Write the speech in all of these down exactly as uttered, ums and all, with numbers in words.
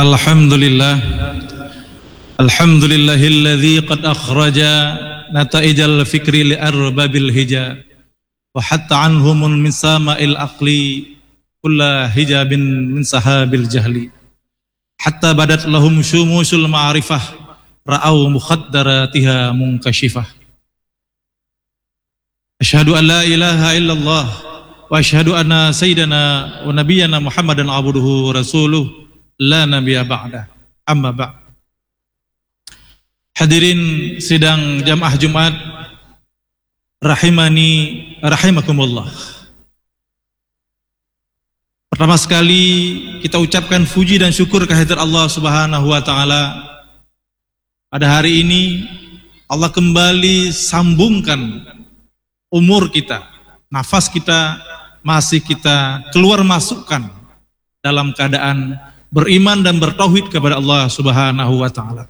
Alhamdulillah, alhamdulillahilladzi qad akhraja nata'ijal fikri li arbabil hija wa hatta anhumul min sama'il aqli kulla hijabin min sahabil jahli hatta badat lahum syumusul ma'rifah ra'au mukhaddaratiha munkashifah. Asyhadu an la ilaha illallah wa asyhadu anna sayyidana wa nabiyyana Muhammadan abduhu wa rasuluh la nabiyya ba'da, amma ba'd. Hadirin sidang jamaah Jumat rahimani rahimakumullah. Pertama sekali kita ucapkan puji dan syukur kehadirat Allah Subhanahu wa taala. Pada hari ini Allah kembali sambungkan umur kita, nafas kita masih kita keluar masukkan dalam keadaan beriman dan bertauhid kepada Allah Subhanahu wa taala.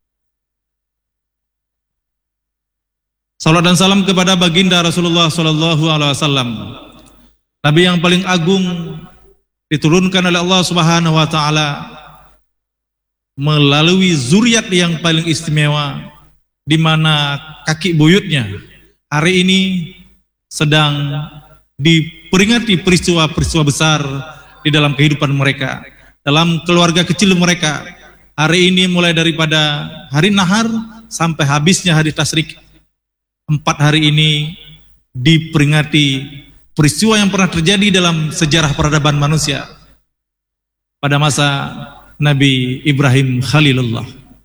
Salawat dan salam kepada baginda Rasulullah sallallahu alaihi wasallam, Nabi yang paling agung diturunkan oleh Allah Subhanahu wa taala melalui zuriat yang paling istimewa, di mana kaki buyutnya hari ini sedang diperingati peristiwa-peristiwa besar di dalam kehidupan mereka, dalam keluarga kecil mereka. Hari ini mulai daripada hari nahar sampai habisnya hari tasyrik, empat hari ini diperingati peristiwa yang pernah terjadi dalam sejarah peradaban manusia pada masa Nabi Ibrahim Khalilullah.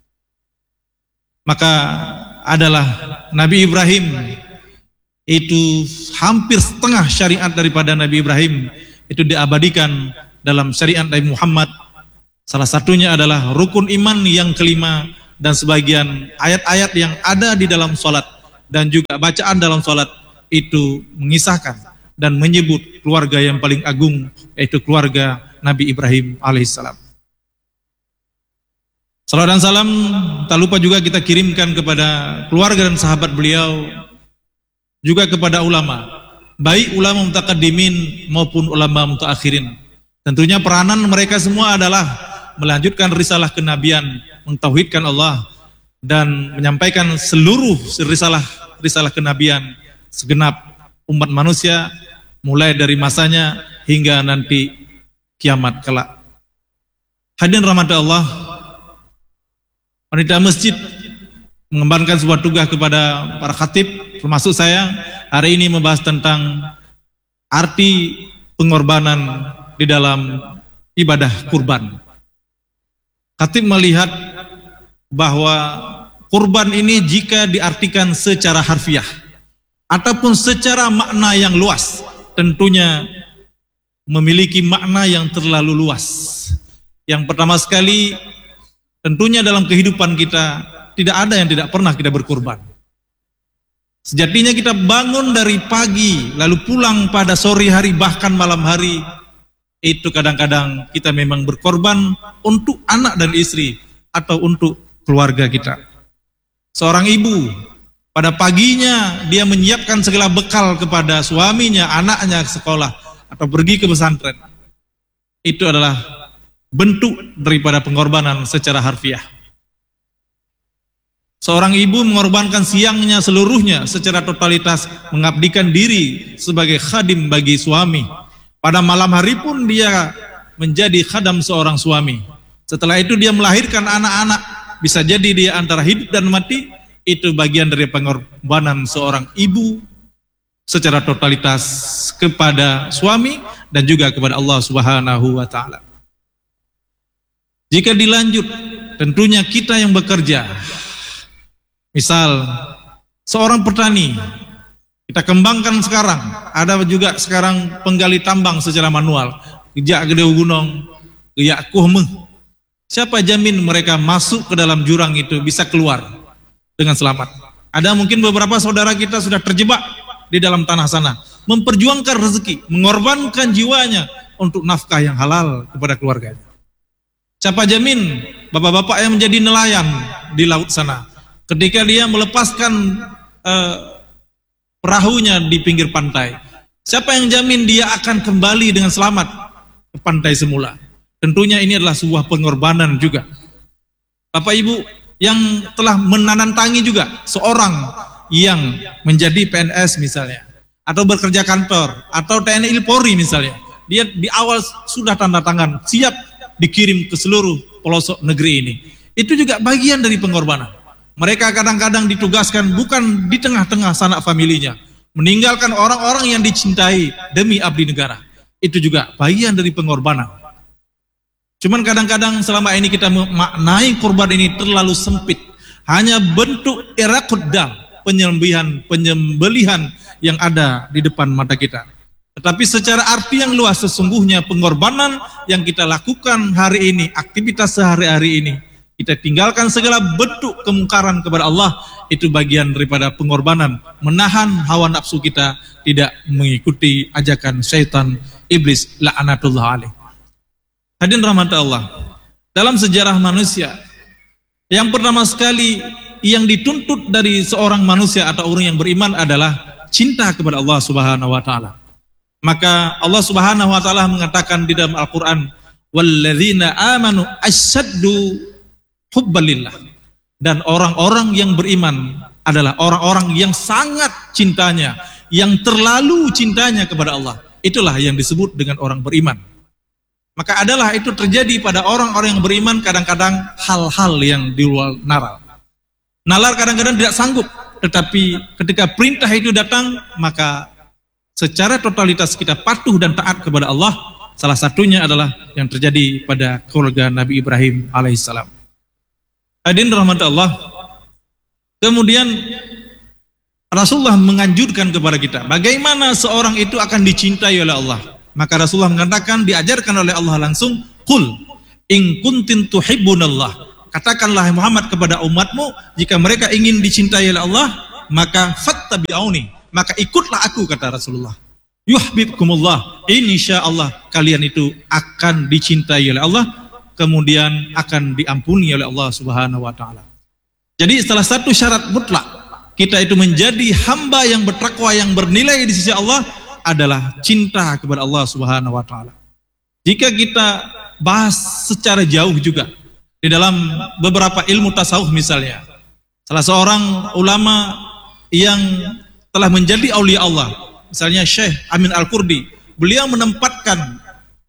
Maka adalah Nabi Ibrahim itu hampir setengah syariat daripada Nabi Ibrahim itu diabadikan dalam syariat Nabi Muhammad. Salah satunya adalah rukun iman yang kelima, dan sebagian ayat-ayat yang ada di dalam sholat dan juga bacaan dalam sholat itu mengisahkan dan menyebut keluarga yang paling agung, yaitu keluarga Nabi Ibrahim alaihissalam. Salawat dan salam tak lupa juga kita kirimkan kepada keluarga dan sahabat beliau, juga kepada ulama, baik ulama mutaqaddimin maupun ulama mutaakhirin. Tentunya peranan mereka semua adalah melanjutkan risalah kenabian, mentauhidkan Allah, dan menyampaikan seluruh risalah risalah kenabian segenap umat manusia, mulai dari masanya hingga nanti kiamat kelak. Hadirin rahmat Allah, panitia masjid mengembankan sebuah tugas kepada para khatib, termasuk saya, hari ini membahas tentang arti pengorbanan di dalam ibadah kurban. Khatib melihat bahwa kurban ini jika diartikan secara harfiah ataupun secara makna yang luas, tentunya memiliki makna yang terlalu luas. Yang pertama sekali, tentunya dalam kehidupan kita tidak ada yang tidak pernah kita berkurban. Sejatinya kita bangun dari pagi lalu pulang pada sore hari bahkan malam hari, itu kadang-kadang kita memang berkorban untuk anak dan istri atau untuk keluarga kita. Seorang ibu pada paginya dia menyiapkan segala bekal kepada suaminya, anaknya ke sekolah atau pergi ke pesantren. Itu adalah bentuk daripada pengorbanan secara harfiah. Seorang ibu mengorbankan siangnya seluruhnya secara totalitas, mengabdikan diri sebagai khadim bagi suami. Pada malam hari pun dia menjadi khadam seorang suami. Setelah itu dia melahirkan anak-anak, bisa jadi dia antara hidup dan mati. Itu bagian dari pengorbanan seorang ibu secara totalitas kepada suami dan juga kepada Allah Subhanahu wa taala. Jika dilanjut, tentunya kita yang bekerja, misal seorang petani, kita kembangkan sekarang, ada juga sekarang penggali tambang secara manual, gejak gede gunung, gejak kuhmeh. Siapa jamin mereka masuk ke dalam jurang itu bisa keluar dengan selamat? Ada mungkin beberapa saudara kita sudah terjebak di dalam tanah sana, memperjuangkan rezeki, mengorbankan jiwanya untuk nafkah yang halal kepada keluarganya. Siapa jamin bapak-bapak yang menjadi nelayan di laut sana, ketika dia melepaskan uh, perahunya di pinggir pantai, siapa yang jamin dia akan kembali dengan selamat ke pantai semula? tentunya ini adalah sebuah pengorbanan juga. Bapak Ibu yang telah menanantangi juga seorang yang menjadi P N S misalnya, atau bekerja kantor, atau T N I Polri misalnya, dia di awal sudah tanda tangan, siap dikirim ke seluruh pelosok negeri ini. Itu juga bagian dari pengorbanan. Mereka kadang-kadang ditugaskan bukan di tengah-tengah sanak familinya, meninggalkan orang-orang yang dicintai demi abdi negara. Itu juga bagian dari pengorbanan. Cuman kadang-kadang selama ini kita memaknai korban ini terlalu sempit. Hanya bentuk iraqud dam, penyembelihan, penyembelihan yang ada di depan mata kita. Tetapi secara arti yang luas sesungguhnya pengorbanan yang kita lakukan hari ini, aktivitas sehari-hari ini, kita tinggalkan segala bentuk kemungkaran kepada Allah, itu bagian daripada pengorbanan, menahan hawa nafsu kita tidak mengikuti ajakan syaitan iblis la'anatullah alaih. Hadirin rahmat Allah, dalam sejarah manusia, yang pertama sekali yang dituntut dari seorang manusia atau orang yang beriman adalah cinta kepada Allah Subhanahu wa taala. Maka Allah Subhanahu wa taala mengatakan di dalam Al-Qur'an, walladzina amanu asyaddu hubbalillah. Dan orang-orang yang beriman adalah orang-orang yang sangat cintanya, yang terlalu cintanya kepada Allah. Itulah yang disebut dengan orang beriman. Maka adalah itu terjadi pada orang-orang yang beriman kadang-kadang hal-hal yang di luar nalar. Nalar kadang-kadang tidak sanggup, tetapi ketika perintah itu datang, maka secara totalitas kita patuh dan taat kepada Allah. Salah satunya adalah yang terjadi pada keluarga Nabi Ibrahim alaihissalam. Hadirin rahmat Allah. Kemudian Rasulullah menganjurkan kepada kita bagaimana seorang itu akan dicintai oleh Allah. Maka Rasulullah mengatakan, diajarkan oleh Allah langsung, qul in kuntum tuhibbunallah, katakanlah Muhammad kepada umatmu, jika mereka ingin dicintai oleh Allah, maka fattabi'uni, maka ikutlah aku, kata Rasulullah. Yuhibbukumullah, insyaallah kalian itu akan dicintai oleh Allah, kemudian akan diampuni oleh Allah Subhanahu wa taala. Jadi salah satu syarat mutlak kita itu menjadi hamba yang bertakwa, yang bernilai di sisi Allah, adalah cinta kepada Allah Subhanahu wa taala. Jika kita bahas secara jauh juga di dalam beberapa ilmu tasawuf misalnya, salah seorang ulama yang telah menjadi aulia Allah, misalnya Syekh Amin Al-Qurdi, beliau menempatkan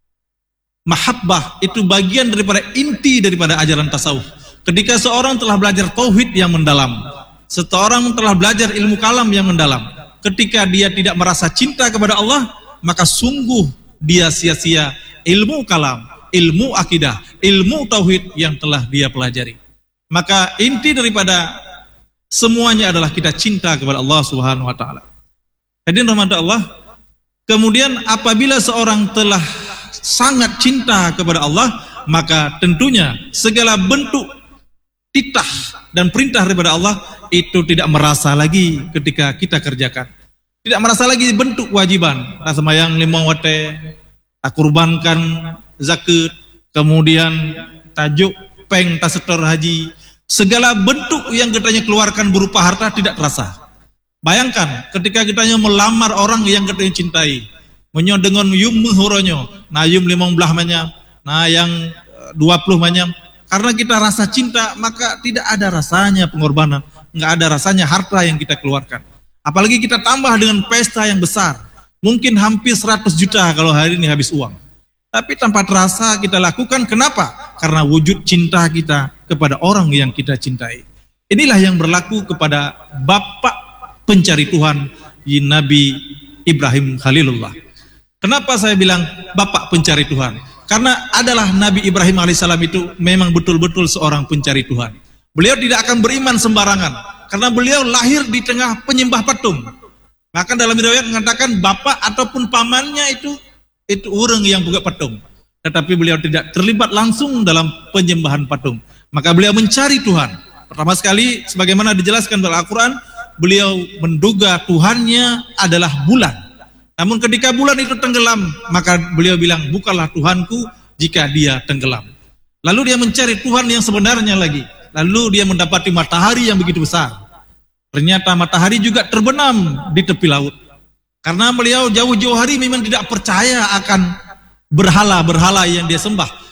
mahabbah itu bagian daripada inti daripada ajaran tasawuf. Ketika seorang telah belajar tauhid yang mendalam, seorang telah belajar ilmu kalam yang mendalam, ketika dia tidak merasa cinta kepada Allah, maka sungguh dia sia-sia ilmu kalam, ilmu akidah, ilmu tauhid yang telah dia pelajari. Maka inti daripada semuanya adalah kita cinta kepada Allah Subhanahu wa taala. Hadirin rahmat Allah. Kemudian apabila seorang telah sangat cinta kepada Allah, maka tentunya segala bentuk titah dan perintah daripada Allah itu tidak merasa lagi ketika kita kerjakan. Tidak merasa lagi bentuk kewajiban. Tak sembahyang lima waktu, tak kurbankan zakat, kemudian tajuk peng tak setor haji. Segala bentuk yang kitanya keluarkan berupa harta tidak terasa. Bayangkan ketika kitanya melamar orang yang kitanya cintai, menyo dengan yum menghuronyo, nah yum limong belah manyam, nah yang dua puluh manyam. Karena kita rasa cinta, maka tidak ada rasanya pengorbanan, nggak ada rasanya harta yang kita keluarkan. Apalagi kita tambah dengan pesta yang besar, mungkin hampir seratus juta kalau hari ini habis uang. Tapi tanpa terasa kita lakukan, kenapa? Karena wujud cinta kita kepada orang yang kita cintai. Inilah yang berlaku kepada Bapak pencari Tuhan, Nabi Ibrahim Khalilullah. Kenapa saya bilang Bapak pencari Tuhan? Karena adalah Nabi Ibrahim alaihissalam itu memang betul-betul seorang pencari Tuhan. Beliau tidak akan beriman sembarangan, karena beliau lahir di tengah penyembah patung. Maka dalam riwayat mengatakan bapak ataupun pamannya itu itu orang yang buka patung. Tetapi beliau tidak terlibat langsung dalam penyembahan patung. Maka beliau mencari Tuhan. Pertama sekali, sebagaimana dijelaskan dalam Al-Quran, beliau menduga Tuhannya adalah bulan. Namun ketika bulan itu tenggelam, maka beliau bilang, bukanlah Tuhanku jika dia tenggelam. Lalu dia mencari Tuhan yang sebenarnya lagi. Lalu dia mendapati matahari yang begitu besar. Ternyata matahari juga terbenam di tepi laut. Karena beliau jauh-jauh hari memang tidak percaya akan berhala-berhala yang dia sembah.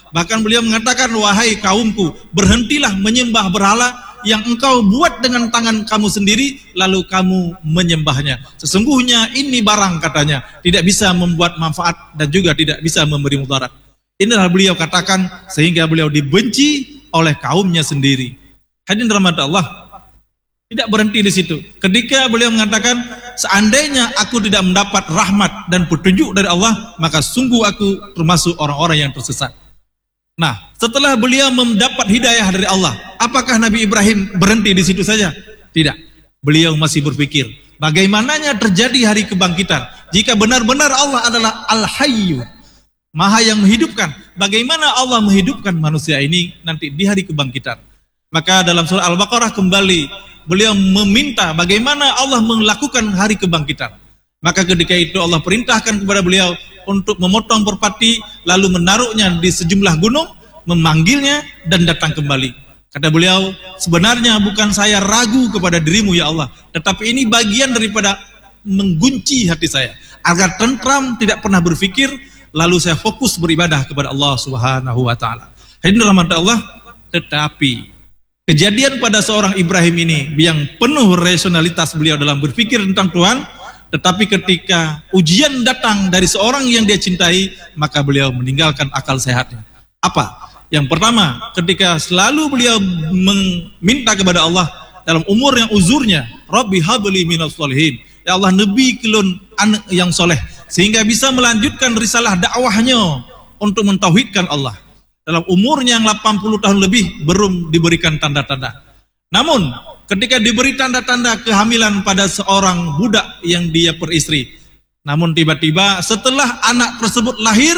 Bahkan beliau mengatakan, wahai kaumku, berhentilah menyembah berhala yang engkau buat dengan tangan kamu sendiri, lalu kamu menyembahnya. Sesungguhnya ini barang, katanya, tidak bisa membuat manfaat dan juga tidak bisa memberi mudarat. Inilah beliau katakan, sehingga beliau dibenci oleh kaumnya sendiri. Hadirin rahmat Allah, tidak berhenti di situ. Ketika beliau mengatakan, seandainya aku tidak mendapat rahmat dan petunjuk dari Allah, maka sungguh aku termasuk orang-orang yang tersesat. Nah, setelah beliau mendapat hidayah dari Allah, apakah Nabi Ibrahim berhenti di situ saja? Tidak. Beliau masih berpikir, bagaimananya terjadi hari kebangkitan jika benar-benar Allah adalah Al-Hayyu, Maha yang menghidupkan. Bagaimana Allah menghidupkan manusia ini nanti di hari kebangkitan? Maka dalam surah Al-Baqarah kembali beliau meminta bagaimana Allah melakukan hari kebangkitan. Maka ketika itu Allah perintahkan kepada beliau untuk memotong merpati, lalu menaruhnya di sejumlah gunung, memanggilnya dan datang kembali. Kata beliau, sebenarnya bukan saya ragu kepada dirimu ya Allah, tetapi ini bagian daripada menggunci hati saya agar tentram, tidak pernah berpikir, lalu saya fokus beribadah kepada Allah Subhanahu wa taala. Hadirin rahmat Allah, tetapi kejadian pada seorang Ibrahim ini yang penuh rasionalitas beliau dalam berpikir tentang Tuhan, tetapi ketika ujian datang dari seorang yang dia cintai, maka beliau meninggalkan akal sehatnya. Apa? Yang pertama, ketika selalu beliau meminta kepada Allah dalam umur yang uzurnya, Rabbi habli minas sholihin, ya Allah nebi kilun anak yang soleh, sehingga bisa melanjutkan risalah dakwahnya untuk mentauhidkan Allah. Dalam umurnya yang delapan puluh tahun lebih belum diberikan tanda-tanda. Namun ketika diberi tanda-tanda kehamilan pada seorang budak yang dia peristri, namun tiba-tiba setelah anak tersebut lahir,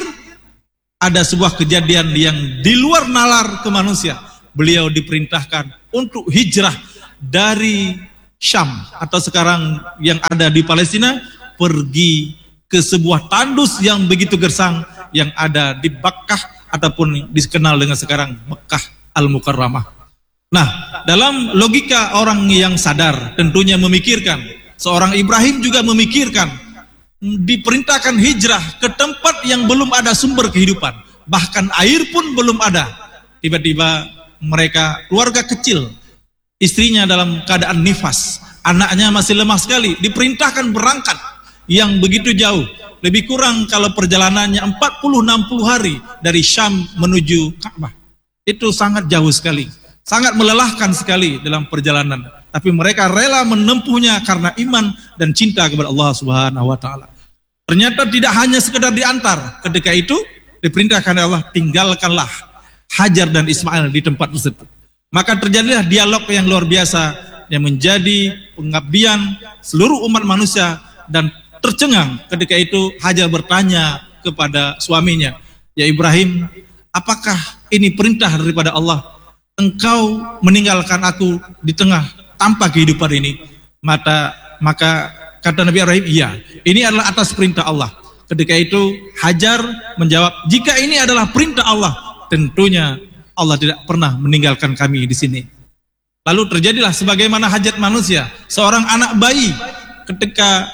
ada sebuah kejadian yang di luar nalar ke manusia. Beliau diperintahkan untuk hijrah dari Syam atau sekarang yang ada di Palestina, pergi ke sebuah tandus yang begitu gersang yang ada di Bakkah ataupun dikenal dengan sekarang Mekah Al-Mukarramah. Nah, dalam logika orang yang sadar tentunya memikirkan, seorang Ibrahim juga memikirkan, diperintahkan hijrah ke tempat yang belum ada sumber kehidupan, bahkan air pun belum ada. Tiba-tiba mereka, keluarga kecil, istrinya dalam keadaan nifas, anaknya masih lemah sekali, diperintahkan berangkat yang begitu jauh, lebih kurang kalau perjalanannya empat puluh enam puluh hari dari Syam menuju Ka'bah. Itu sangat jauh sekali, sangat melelahkan sekali dalam perjalanan, tapi mereka rela menempuhnya karena iman dan cinta kepada Allah Subhanahu wa taala. Ternyata tidak hanya sekedar diantar, ketika itu diperintahkan oleh Allah, tinggalkanlah Hajar dan Ismail di tempat tersebut. Maka terjadilah dialog yang luar biasa yang menjadi pengabdian seluruh umat manusia. Dan tercengang ketika itu Hajar bertanya kepada suaminya, ya Ibrahim, apakah ini perintah daripada Allah, engkau meninggalkan aku di tengah tanpa kehidupan ini? Mata, maka kata Nabi Ibrahim, iya, ini adalah atas perintah Allah. Ketika itu Hajar menjawab, jika ini adalah perintah Allah, tentunya Allah tidak pernah meninggalkan kami di sini. Lalu terjadilah sebagaimana hajat manusia, seorang anak bayi ketika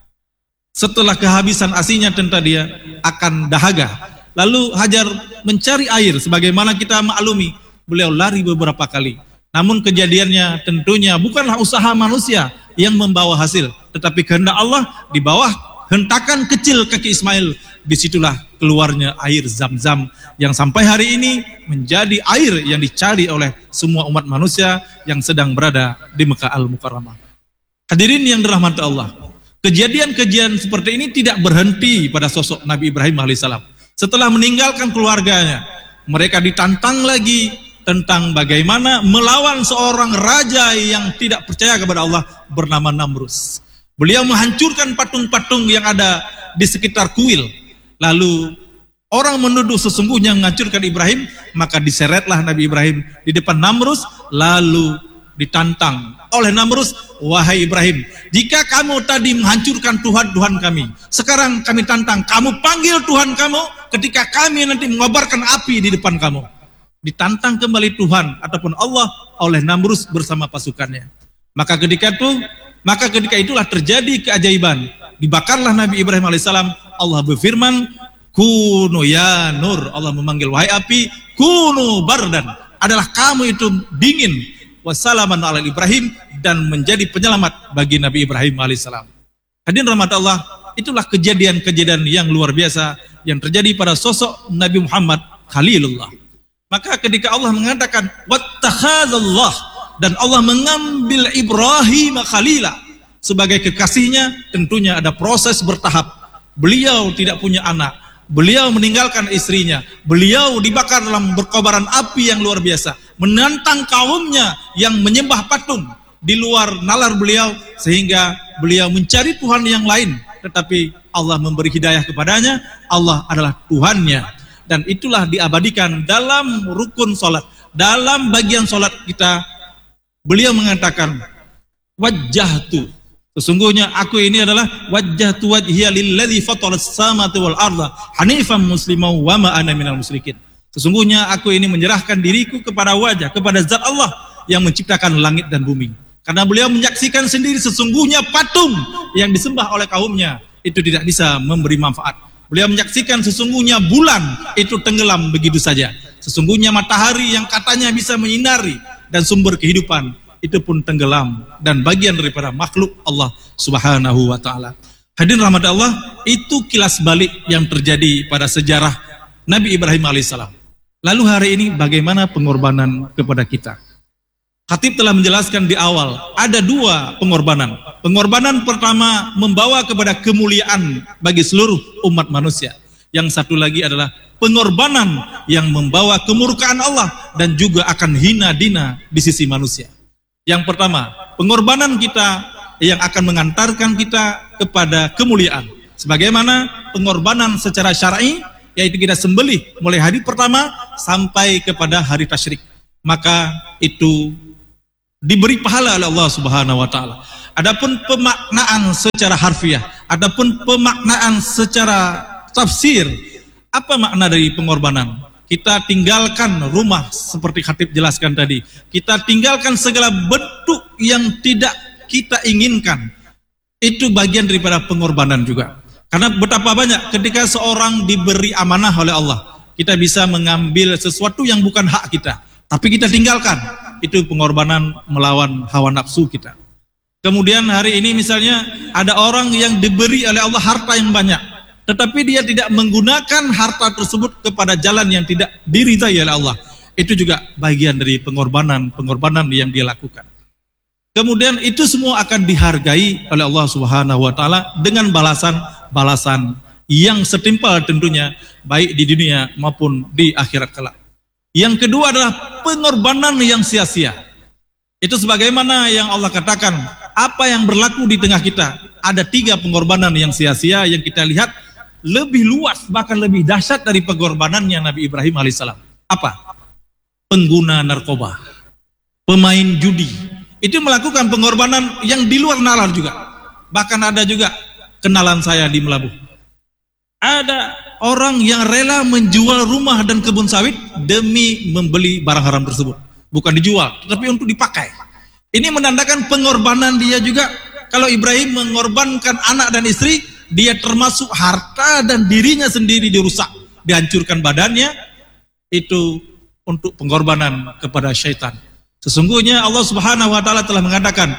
setelah kehabisan asinya tentu dia akan dahaga. Lalu Hajar mencari air, sebagaimana kita maklumi, beliau lari beberapa kali. Namun kejadiannya tentunya bukanlah usaha manusia yang membawa hasil, tetapi kehendak Allah. Di bawah hentakan kecil kaki Ismail, disitulah keluarnya air Zam-Zam yang sampai hari ini menjadi air yang dicari oleh semua umat manusia yang sedang berada di Mekah Al-Mukarramah. Hadirin yang dirahmati Allah, kejadian-kejadian seperti ini tidak berhenti pada sosok Nabi Ibrahim alaihissalam. Setelah meninggalkan keluarganya, mereka ditantang lagi tentang bagaimana melawan seorang raja yang tidak percaya kepada Allah bernama Namrus. Beliau menghancurkan patung-patung yang ada di sekitar kuil. Lalu orang menuduh sesungguhnya menghancurkan Ibrahim, maka diseretlah Nabi Ibrahim di depan Namrus, lalu ditantang oleh Namrus, wahai Ibrahim, jika kamu tadi menghancurkan Tuhan-Tuhan kami, sekarang kami tantang, kamu panggil Tuhan kamu ketika kami nanti mengobarkan api di depan kamu. Ditantang kembali Tuhan ataupun Allah oleh Namrus bersama pasukannya. Maka ketika itu, maka ketika itulah terjadi keajaiban. Dibakarlah Nabi Ibrahim alaihissalam. Allah berfirman, Kunu ya nur, Allah memanggil, wahai api, kunu bardan, adalah kamu itu dingin, wassalaman ala Ibrahim, dan menjadi penyelamat bagi Nabi Ibrahim alaihissalam. Hadirin rahmat Allah, itulah kejadian-kejadian yang luar biasa yang terjadi pada sosok Nabi Muhammad Khalilullah. Maka ketika Allah mengatakan wattakhadzallah, dan Allah mengambil Ibrahim Khalila sebagai kekasihnya, tentunya ada proses bertahap. Beliau tidak punya anak, beliau meninggalkan istrinya, beliau dibakar dalam berkobaran api yang luar biasa, menantang kaumnya yang menyembah patung di luar nalar beliau, sehingga beliau mencari Tuhan yang lain, tetapi Allah memberi hidayah kepadanya. Allah adalah Tuhannya, dan itulah diabadikan dalam rukun sholat. Dalam bagian sholat kita, beliau mengatakan wajjahtu, sesungguhnya aku ini adalah wajjahtu wajhiya lilladzi fataras samawati wal arda hanifan musliman wa ma ana minal musyrikin. Sesungguhnya aku ini menyerahkan diriku kepada wajah, kepada zat Allah yang menciptakan langit dan bumi. Karena beliau menyaksikan sendiri sesungguhnya patung yang disembah oleh kaumnya itu tidak bisa memberi manfaat. Beliau menyaksikan sesungguhnya bulan itu tenggelam begitu saja. Sesungguhnya matahari yang katanya bisa menyinari dan sumber kehidupan itu pun tenggelam dan bagian daripada makhluk Allah Subhanahu wa taala. Hadirin rahmat Allah, itu kilas balik yang terjadi pada sejarah Nabi Ibrahim alaihissalam. Lalu hari ini bagaimana pengorbanan kepada kita? Khatib telah menjelaskan di awal, ada dua pengorbanan. Pengorbanan pertama membawa kepada kemuliaan bagi seluruh umat manusia. Yang satu lagi adalah pengorbanan yang membawa kemurkaan Allah dan juga akan hina dina di sisi manusia. Yang pertama, pengorbanan kita yang akan mengantarkan kita kepada kemuliaan. Sebagaimana pengorbanan secara syar'i, yaitu kita sembelih mulai hari pertama sampai kepada hari tasyrik. Maka itu diberi pahala oleh Allah Subhanahu wa taala. Adapun pemaknaan secara harfiah, adapun pemaknaan secara tafsir, apa makna dari pengorbanan? Kita tinggalkan rumah seperti Khatib jelaskan tadi. Kita tinggalkan segala bentuk yang tidak kita inginkan. Itu bagian daripada pengorbanan juga. Karena betapa banyak ketika seorang diberi amanah oleh Allah, kita bisa mengambil sesuatu yang bukan hak kita, tapi kita tinggalkan. Itu pengorbanan melawan hawa nafsu kita. Kemudian hari ini misalnya ada orang yang diberi oleh Allah harta yang banyak, tetapi dia tidak menggunakan harta tersebut kepada jalan yang tidak diridhai oleh Allah. Itu juga bagian dari pengorbanan-pengorbanan yang dia lakukan. Kemudian itu semua akan dihargai oleh Allah Subhanahu wa taala dengan balasan-balasan yang setimpal tentunya, baik di dunia maupun di akhirat kelak. Yang kedua adalah pengorbanan yang sia-sia. Itu sebagaimana yang Allah katakan, apa yang berlaku di tengah kita, ada tiga pengorbanan yang sia-sia yang kita lihat lebih luas, bahkan lebih dahsyat dari pengorbanannya Nabi Ibrahim alaihissalam. Apa? Pengguna narkoba, pemain judi, itu melakukan pengorbanan yang di luar nalar juga. Bahkan ada juga kenalan saya di Melabuh, ada orang yang rela menjual rumah dan kebun sawit demi membeli barang haram tersebut. Bukan dijual, tetapi untuk dipakai. Ini menandakan pengorbanan dia juga. Kalau Ibrahim mengorbankan anak dan istri, dia termasuk harta dan dirinya sendiri dirusak, dihancurkan badannya, itu untuk pengorbanan kepada syaitan. Sesungguhnya Allah Subhanahu wa taala telah mengatakan,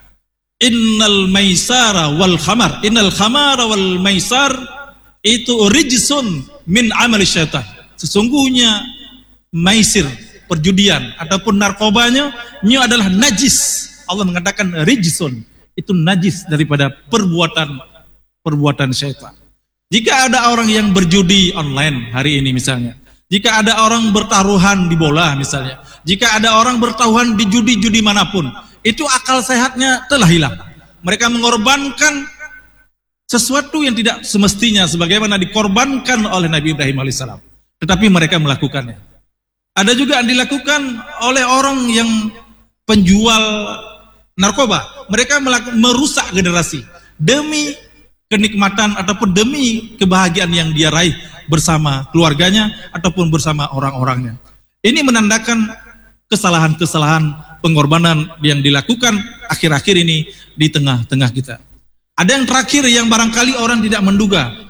innal maisara wal khamar, innal khamara wal maisar itu rijsun min amali syaitan. Sesungguhnya maisir, perjudian ataupun narkobanya ini adalah najis. Allah mengatakan rijsun, itu najis daripada perbuatan perbuatan syaitan. Jika ada orang yang berjudi online hari ini misalnya, jika ada orang bertaruhan di bola misalnya, jika ada orang bertaruhan di judi-judi manapun, itu akal sehatnya telah hilang. Mereka mengorbankan sesuatu yang tidak semestinya sebagaimana dikorbankan oleh Nabi Ibrahim alaihissalam. Tetapi mereka melakukannya. Ada juga yang dilakukan oleh orang yang penjual narkoba. Mereka merusak generasi demi kenikmatan ataupun demi kebahagiaan yang dia raih bersama keluarganya ataupun bersama orang-orangnya. Ini menandakan kesalahan-kesalahan pengorbanan yang dilakukan akhir-akhir ini di tengah-tengah kita. Ada yang terakhir yang barangkali orang tidak menduga,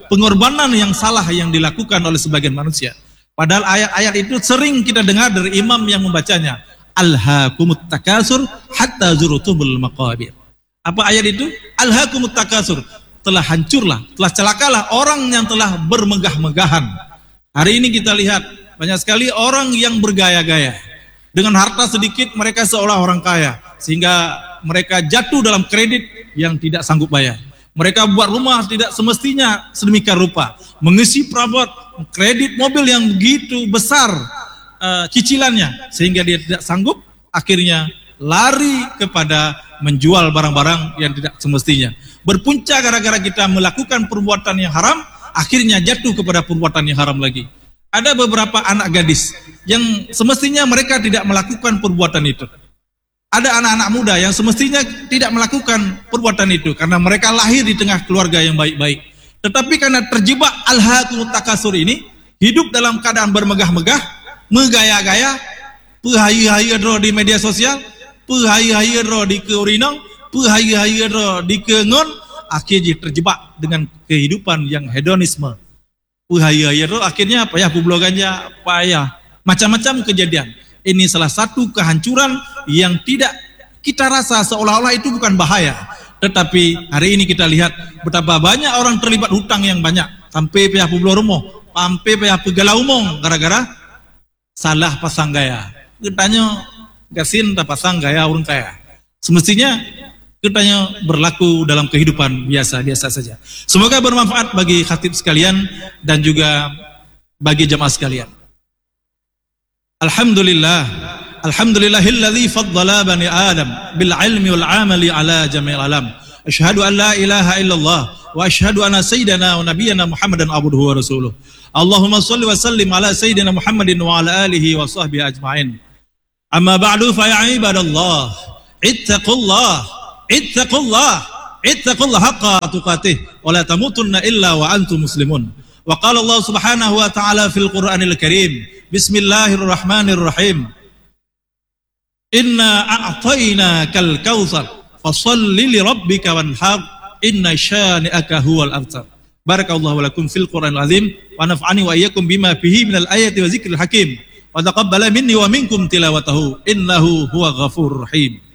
pengorbanan yang salah yang dilakukan oleh sebagian manusia. Padahal ayat-ayat itu sering kita dengar dari imam yang membacanya. Alhaakumut takasur hatta zurtumul maqabir. Apa ayat itu? Alhaakumut takasur. Telah hancurlah, telah celakalah orang yang telah bermegah-megahan. Hari ini kita lihat banyak sekali orang yang bergaya-gaya. Dengan harta sedikit mereka seolah orang kaya. Sehingga mereka jatuh dalam kredit yang tidak sanggup bayar. Mereka buat rumah tidak semestinya sedemikian rupa. Mengisi perabot, kredit mobil yang begitu besar uh, cicilannya. Sehingga dia tidak sanggup, akhirnya lari kepada menjual barang-barang yang tidak semestinya. Berpunca gara-gara kita melakukan perbuatan yang haram, akhirnya jatuh kepada perbuatan yang haram lagi. Ada beberapa anak gadis yang semestinya mereka tidak melakukan perbuatan itu. Ada anak-anak muda yang semestinya tidak melakukan perbuatan itu karena mereka lahir di tengah keluarga yang baik-baik. Tetapi karena terjebak alhaakumut takasur ini, hidup dalam keadaan bermegah-megah, megaya-gaya, pehaya-haya di media sosial, pehaya-haya di keurinang, pehaya-haya di kengon, akhirnya terjebak dengan kehidupan yang hedonisme. Pehaya-haya akhirnya apa ya, publo ganja, apa ya, macam-macam kejadian. Ini salah satu kehancuran yang tidak kita rasa seolah-olah itu bukan bahaya. Tetapi hari ini kita lihat betapa banyak orang terlibat hutang yang banyak. Sampai pihak publo rumah, sampai pihak pegala umum gara-gara salah pasang gaya. Katanya gasin tak pasang gaya orang kaya. Semestinya katanya berlaku dalam kehidupan biasa-biasa saja. Semoga bermanfaat bagi khatib sekalian dan juga bagi jamaah sekalian. Alhamdulillah, alhamdulillahilladzi faddala bani Adam bil ilmi wal amali ala jami'il alam. Asyhadu an la ilaha illallah wa asyhadu anna sayyidana wa nabiyyana Muhammadan abduhu wa rasuluh. Allahumma shalli wa sallim ala sayyidina Muhammadin wa ala alihi wa sahbihi ajma'in. Amma ba'du fa ya ibadallah, ittaqullah, ittaqullah, ittaqullah haqqa tuqatih wa la tamutunna illa wa antum muslimun. Wa qala Allah subhanahu wa ta'ala fil Qur'anil Karim, bismillahirrahmanirrahim. Inna a'tainakal kautsar fashalli li rabbika wanhar inna syani'aka huwal abtar. Barakallahu lakum fil Qur'anil azim wa naf'ani wa iyyakum bima fihi minal ayati wa zikril hakim. Wa taqabbala minni wa minkum tilawatahu innahu huwa ghafurur rahim.